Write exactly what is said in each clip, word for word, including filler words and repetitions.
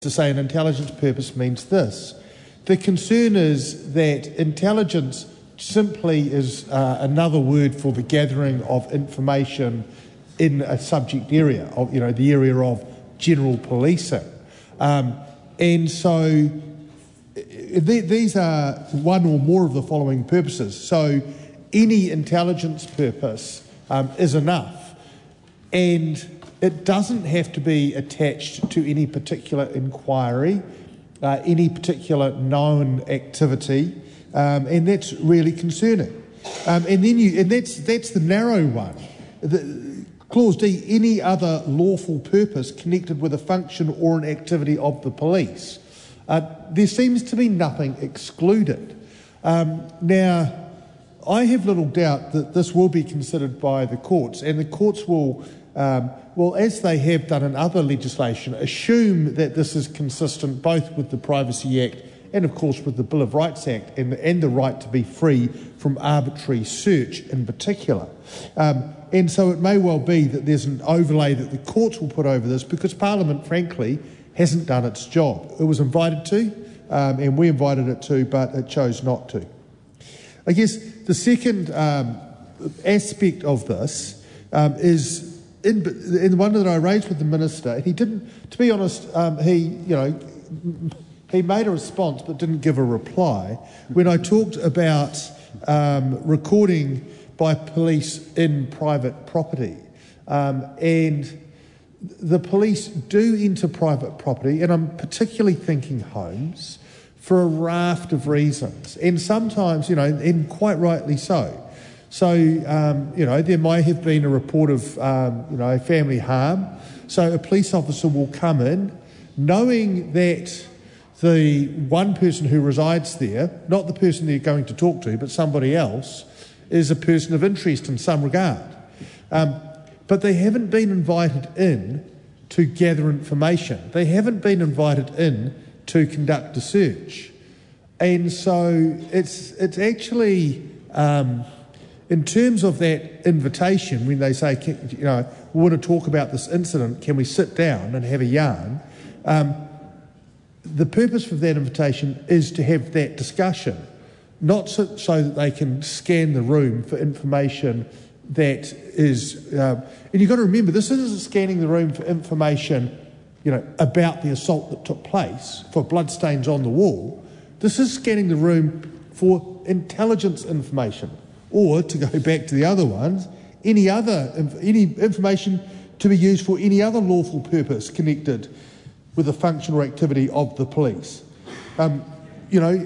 to say an intelligence purpose means this. The concern is that intelligence simply is uh, another word for the gathering of information in a subject area, of, you know, the area of general policing. Um, and so th- these are one or more of the following purposes. So any intelligence purpose um, is enough, and it doesn't have to be attached to any particular inquiry, uh, any particular known activity, um, and that's really concerning. Um, and then you, and that's that's the narrow one. The, Clause D, any other lawful purpose connected with a function or an activity of the police. Uh, there seems to be nothing excluded. Um, now, I have little doubt that this will be considered by the courts, and the courts will, um, well, as they have done in other legislation, assume that this is consistent both with the Privacy Act and, of course, with the Bill of Rights Act and, and the right to be free from arbitrary search in particular. Um, and so it may well be that there's an overlay that the courts will put over this because Parliament, frankly, hasn't done its job. It was invited to, um, and we invited it to, but it chose not to. I guess the second um, aspect of this um, is in, in the one that I raised with the Minister, and he didn't, to be honest, um, he, you know, he made a response but didn't give a reply when I talked about um, recording by police in private property. Um, and the police do enter private property, and I'm particularly thinking homes, for a raft of reasons. And sometimes, you know, and quite rightly so. So, um, you know, there may have been a report of, um, you know, family harm. So a police officer will come in knowing that the one person who resides there, not the person they're going to talk to, but somebody else, is a person of interest in some regard. Um, but they haven't been invited in to gather information. They haven't been invited in to conduct a search. And so it's it's actually, um, in terms of that invitation, when they say, you know, we want to talk about this incident, can we sit down and have a yarn? Um, the purpose of that invitation is to have that discussion, not so, so that they can scan the room for information that is, um, and you've got to remember, this isn't scanning the room for information, you know, about the assault that took place, for bloodstains on the wall. This is scanning the room for intelligence information, or, to go back to the other ones, any other any information to be used for any other lawful purpose connected with the function or activity of the police. Um, you know,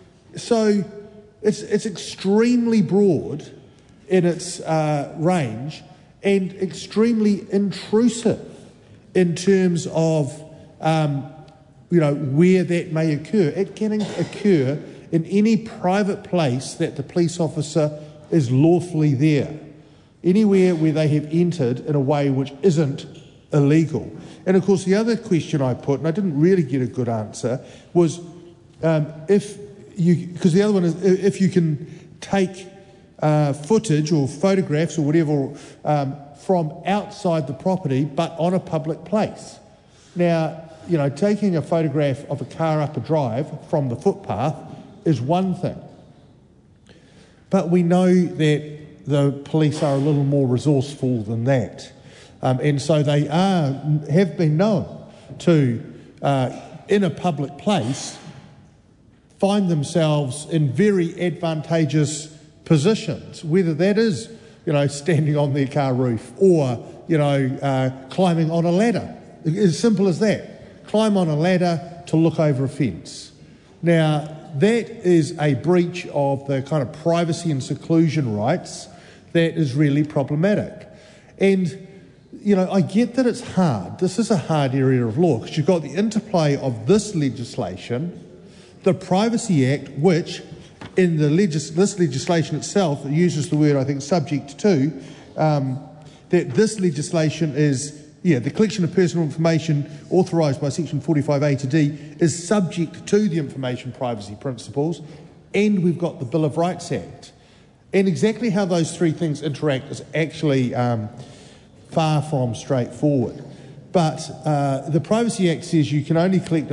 so it's it's extremely broad in its uh, range and extremely intrusive in terms of, um, you know, where that may occur. It can occur in any private place that the police officer is lawfully there, anywhere where they have entered in a way which isn't illegal. And of course, the other question I put, and I didn't really get a good answer, was um, if you, because the other one is if you can take uh, footage or photographs or whatever um, from outside the property, but on a public place. Now, you know, taking a photograph of a car up a drive from the footpath is one thing. But we know that the police are a little more resourceful than that. Um, and so they are have been known to, uh, in a public place, find themselves in very advantageous positions, whether that is, you know, standing on their car roof or, you know, uh, climbing on a ladder. As simple as that. Climb on a ladder to look over a fence. Now, that is a breach of the kind of privacy and seclusion rights that is really problematic. And you know, I get that it's hard. This is a hard area of law because you've got the interplay of this legislation, the Privacy Act, which in the legis- this legislation itself, it uses the word, I think, subject to, um, that this legislation is, yeah, the collection of personal information authorised by Section forty-five A to D is subject to the information privacy principles, and we've got the Bill of Rights Act. And exactly how those three things interact is actually um, far from straightforward. But uh, the Privacy Act says you can only collect